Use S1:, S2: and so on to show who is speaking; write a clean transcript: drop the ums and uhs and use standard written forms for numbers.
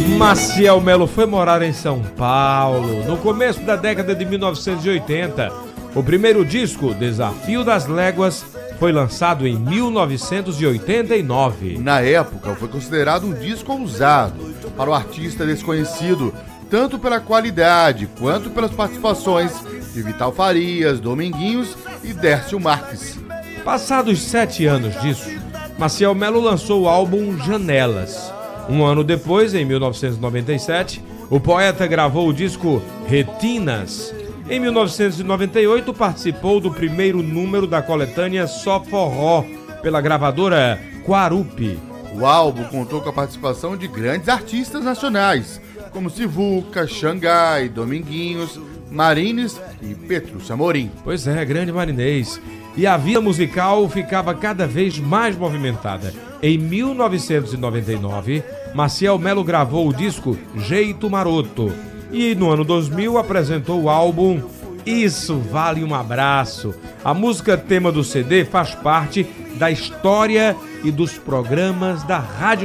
S1: Maciel Melo foi morar em São Paulo no começo da década de 1980. O primeiro disco, Desafio das Léguas, foi lançado em 1989.
S2: Na época, foi considerado um disco ousado para o artista desconhecido, tanto pela qualidade quanto pelas participações de Vital Farias, Dominguinhos e Dércio Marques.
S1: Passados 7 anos disso, Maciel Melo lançou o álbum Janelas. Um ano depois, em 1997, o poeta gravou o disco Retinas. Em 1998, participou do primeiro número da coletânea Só Forró, pela gravadora Quarupi.
S2: O álbum contou com a participação de grandes artistas nacionais, como Sivuca, Xangai, Dominguinhos, Marines e Petrúcio Amorim.
S1: Pois é, grande Marinês. E a vida musical ficava cada vez mais movimentada. Em 1999, Maciel Melo gravou o disco Jeito Maroto. E no ano 2000 apresentou o álbum Isso Vale um Abraço. A música tema do CD faz parte da história e dos programas da Rádio